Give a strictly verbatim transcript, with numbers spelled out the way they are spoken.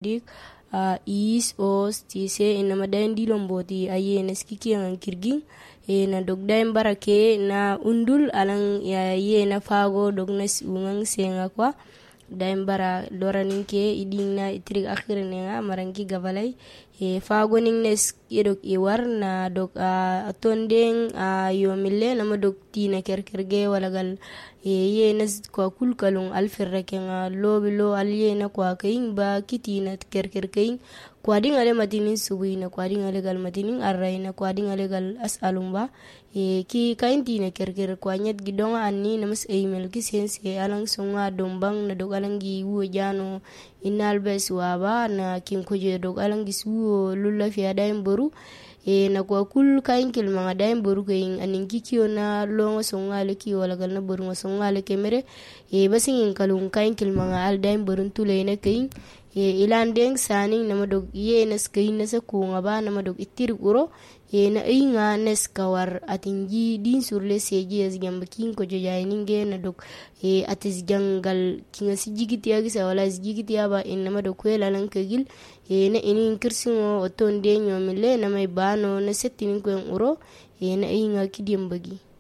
dik a is os ti se inama dain dilon boti aye na skiki an kirgin e na dog dain barake na undul alang ya ye na fago dog na ungang senga kwa dain bara loranin ke iding na itrik akhirin nga marangi gavalay e fago ning nes yedok iwar na dog a atondeng a yomille nama dog tina kerkerge walagal e ye nas kwa kulkalung alfirrake nga lobilo alye na kwa kaing ba kitina kerkerkeing kwa dinga le matinin subuina kwa dinga legal matinin arraina kwa dinga legal asalumba e ki kaintina kerker kwa nyet gidonga anni namas email ki sense alang songa dombang na dog alangi wo jano inal bes waba na kin koje dog alangi suwo lulla fi adaim boru e na kwa kul kain kil mga daim boru kain anin kikiyo na longa songa le ki wala gal na boru nga songa le kemere e basingin kalung kain kil mga al daim borun tulay na kain e ilandeng saning nama dog ye nas kain na sa kunga ba nama dog itir uro e na inga nes kawar atingi din surle seji as gambakin ko jajay ninge na dog e atis jangal kinga si jigiti agisa wala si jigiti aba in nama dog kwela lang kagil e na inin kirsingo oton denyo mile na may bano na setinin ko yung uro e na inga kidiyam bagi